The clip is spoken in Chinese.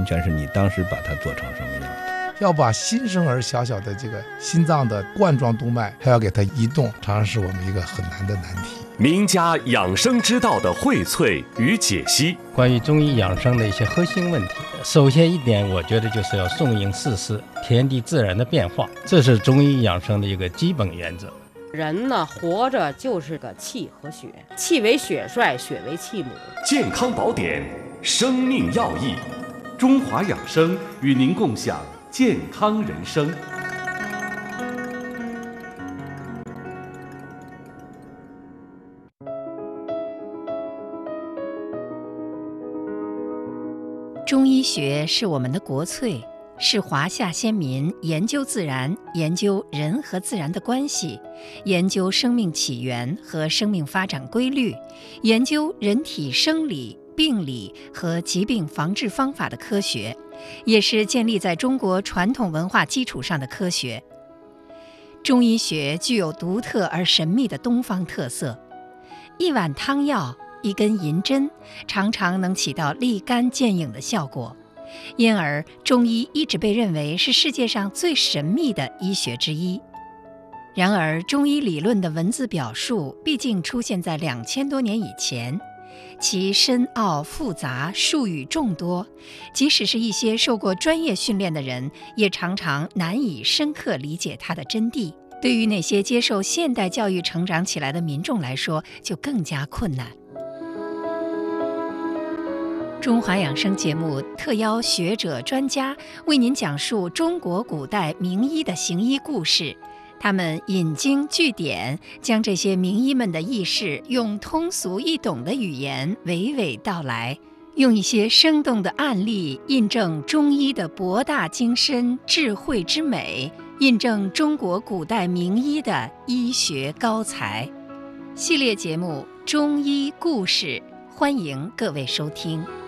全是你当时把它做成什么样的。 要把新生儿小小的这个心脏的冠状动脉还要给它移动，常常是我们一个很难的难题。 名家养生之道的荟萃与解析， 关于中医养生的一些核心问题，首先一点，我觉得就是要顺应四时，天地自然的变化，这是中医养生的一个基本原则。 人呢，活着就是个气和血，气为血帅，血为气母。 健康宝典，生命要义，中华养生与您共享健康人生。 中医学是我们的国粹，是华夏先民研究自然、研究人和自然的关系，研究生命起源和生命发展规律，研究人体生理、病理和疾病防治方法的科学，也是建立在中国传统文化基础上的科学。中医学具有独特而神秘的东方特色，一碗汤药，一根银针，常常能起到立竿见影的效果，因而中医一直被认为是世界上最神秘的医学之一。然而，中医理论的文字表述毕竟出现在2000多年以前，其深奥复杂，术语众多，即使是一些受过专业训练的人，也常常难以深刻理解它的真谛。对于那些接受现代教育成长起来的民众来说，就更加困难。中华养生节目特邀学者专家为您讲述中国古代名医的行医故事，他们引经据典，将这些名医们的轶事用通俗易懂的语言娓娓道来，用一些生动的案例印证中医的博大精深、智慧之美，印证中国古代名医的医学高才。系列节目《中医故事》，欢迎各位收听。